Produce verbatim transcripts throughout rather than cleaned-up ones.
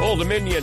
Old Dominion.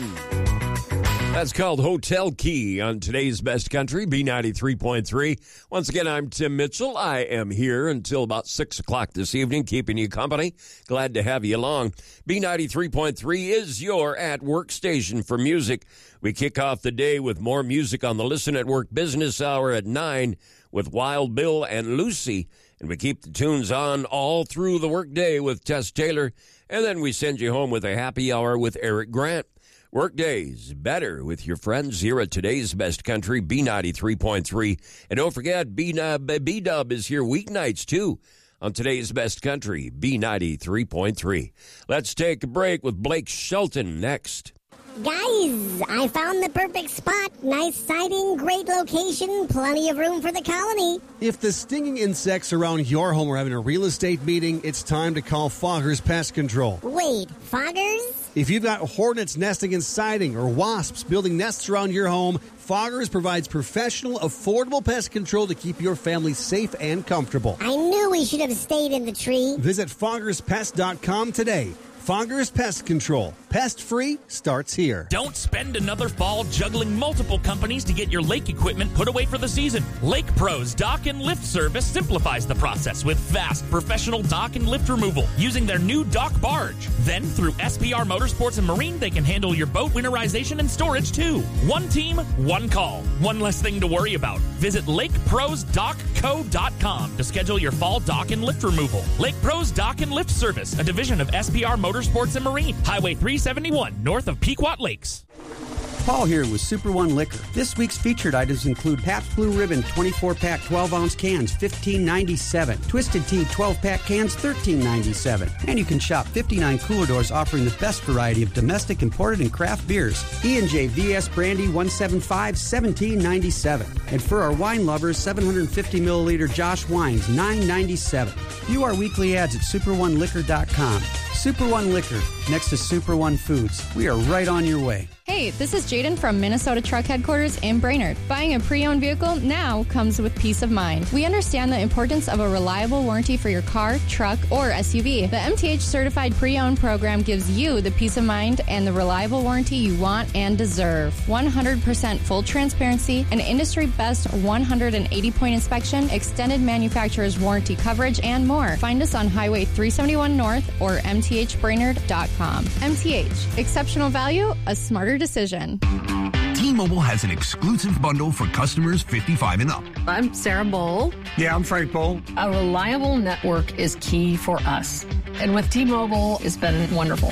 That's called Hotel Key on today's Best Country, B ninety-three point three. Once again, I'm Tim Mitchell. I am here until about six o'clock this evening, keeping you company. Glad to have you along. B ninety-three point three is your at-work station for music. We kick off the day with more music on the Listen at Work Business Hour at nine with Wild Bill and Lucy. And we keep the tunes on all through the workday with Tess Taylor. And then we send you home with a happy hour with Eric Grant. Workdays better with your friends here at today's Best Country, B ninety-three point three. And don't forget, B-Dub is here weeknights, too, on today's Best Country, B ninety-three point three. Let's take a break with Blake Shelton next. Guys, I found the perfect spot. Nice siding, great location, plenty of room for the colony. If the stinging insects around your home are having a real estate meeting, it's time to call Foggers Pest Control. Wait, Foggers? If you've got hornets nesting in siding or wasps building nests around your home, Foggers provides professional, affordable pest control to keep your family safe and comfortable. I knew we should have stayed in the tree. Visit foggers pest dot com today. Foggers Pest Control. Pest-free starts here. Don't spend another fall juggling multiple companies to get your lake equipment put away for the season. Lake Pros Dock and Lift Service simplifies the process with fast, professional dock and lift removal using their new dock barge. Then, through S P R Motorsports and Marine, they can handle your boat winterization and storage, too. One team, one call. One less thing to worry about. Visit lake pros dock co dot com to schedule your fall dock and lift removal. Lake Pros Dock and Lift Service, a division of S P R Motorsports Motorsports and Marine, Highway three seventy-one, north of Pequot Lakes. Paul here with Super One Liquor. This week's featured items include Pabst Blue Ribbon twenty-four pack twelve ounce cans, fifteen ninety-seven. Twisted Tea twelve pack cans, thirteen ninety-seven. And you can shop fifty-nine cooler doors offering the best variety of domestic, imported, and craft beers. E and J V S Brandy one seventy-five, seventeen ninety-seven. And for our wine lovers, seven hundred fifty milliliter Josh Wines, nine ninety-seven. View our weekly ads at super one liquor dot com. Super One Liquor, next to Super One Foods. We are right on your way. Hey, this is Jaden from Minnesota Truck Headquarters in Brainerd. Buying a pre-owned vehicle now comes with peace of mind. We understand the importance of a reliable warranty for your car, truck, or S U V. The M T H Certified Pre-Owned program gives you the peace of mind and the reliable warranty you want and deserve. one hundred percent full transparency, an industry-best one hundred eighty point inspection, extended manufacturer's warranty coverage, and more. Find us on Highway three seventy-one North or m t h brainerd dot com. M T H, exceptional value, a smarter decision. T-Mobile has an exclusive bundle for customers fifty-five and up. I'm Sarah Bowl. Yeah, I'm Frank Bowl. A reliable network is key for us. And with T-Mobile, it's been wonderful.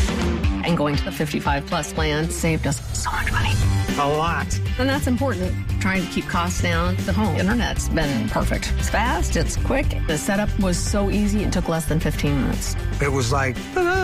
And going to the fifty-five plus plan saved us so much money. A lot. And that's important. Trying to keep costs down. The home internet's been perfect. It's fast, it's quick. The setup was so easy, it took less than fifteen minutes. It was like, ta-da!